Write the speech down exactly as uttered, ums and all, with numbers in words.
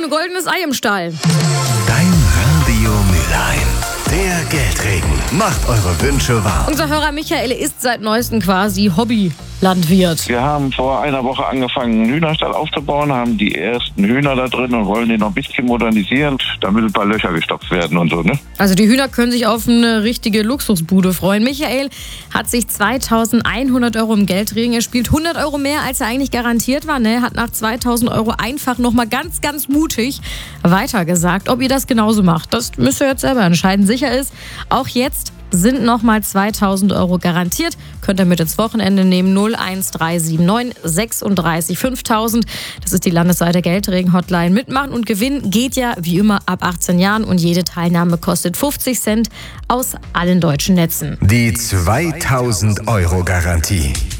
ein goldenes Ei im Stall. Dein Radio Mülheim. Der Geldregen macht eure Wünsche wahr. Unser Hörer Michael ist seit neuestem quasi Hobbylandwirt. Wir haben vor einer Woche angefangen, einen Hühnerstall aufzubauen, haben die ersten Hühner da drin und wollen den noch ein bisschen modernisieren, damit ein paar Löcher gestopft werden und so, ne? Also die Hühner können sich auf eine richtige Luxusbude freuen. Michael hat sich zweitausendeinhundert Euro im Geldregen erspielt, hundert Euro mehr, als er eigentlich garantiert war. Ne? Hat nach zweitausend Euro einfach nochmal ganz, ganz mutig weitergesagt. Ob ihr das genauso macht, das müsst ihr jetzt selber entscheiden. Sicher ist, auch jetzt sind nochmal zweitausend Euro garantiert. Könnt ihr mit ins Wochenende nehmen. null eins drei sieben neun sechsunddreißig fünftausend. Das ist die Landesseite Geldregen-Hotline. Mitmachen und gewinnen geht ja wie immer ab achtzehn Jahren und jede Teilnahme kostet fünfzig Cent aus allen deutschen Netzen. Die zweitausend Euro Garantie.